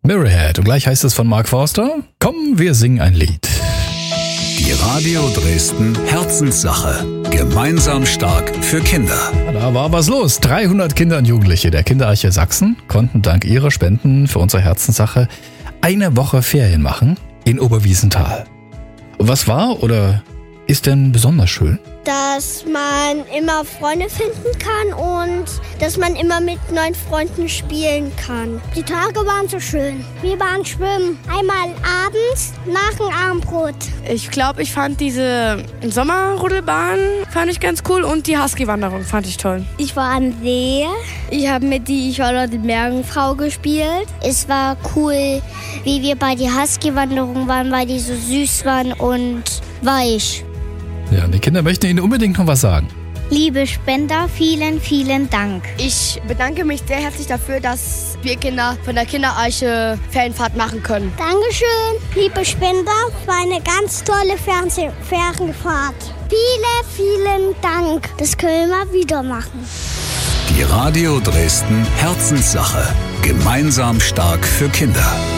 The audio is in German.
Mirrorhead. Und gleich heißt es von Mark Forster: Komm, wir singen ein Lied. Die Radio Dresden Herzenssache. Gemeinsam stark für Kinder. Da war was los. 300 Kinder und Jugendliche der Kinderarche Sachsen konnten dank ihrer Spenden für unsere Herzenssache eine Woche Ferien machen in Oberwiesenthal. Und was war oder ist denn besonders schön? Dass man immer Freunde finden kann und dass man immer mit neuen Freunden spielen kann. Die Tage waren so schön. Wir waren schwimmen. Einmal abends nach dem Abendbrot. Ich glaube, ich fand diese Sommerrodelbahn fand ich ganz cool und die Husky-Wanderung fand ich toll. Ich war am See. Ich habe mit die Charlotte Meerjungfrau gespielt. Es war cool, wie wir bei der Husky-Wanderung waren, weil die so süß waren und weich. Ja, die Kinder möchten Ihnen unbedingt noch was sagen. Liebe Spender, vielen, vielen Dank. Ich bedanke mich sehr herzlich dafür, dass wir Kinder von der Kinderarche Ferienfahrt machen können. Dankeschön, liebe Spender, für eine ganz tolle Ferienfahrt. Vielen Dank. Das können wir wieder machen. Die Radio Dresden Herzenssache. Gemeinsam stark für Kinder.